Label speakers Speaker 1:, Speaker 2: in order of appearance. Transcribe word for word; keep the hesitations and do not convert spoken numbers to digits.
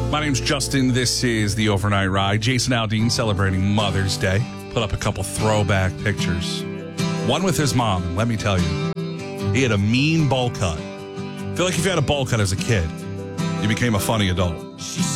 Speaker 1: My name's Justin. This is the Overnight Ride. Jason Aldean celebrating Mother's Day. Put up a couple throwback pictures. One with his mom, and let me tell you, he had a mean bowl cut. I feel like if you had a bowl cut as a kid, you became a funny adult.